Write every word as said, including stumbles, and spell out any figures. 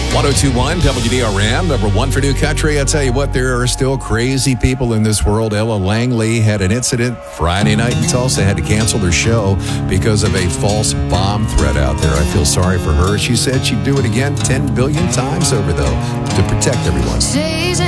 ten twenty-one W D R M, number one for New Country. I tell you what, there are still crazy people in this world. Ella Langley had an incident Friday night in Tulsa, had to cancel their show because of a false bomb threat out there. I feel sorry for her. She said she'd do it again ten billion times over, though, to protect everyone. Chasing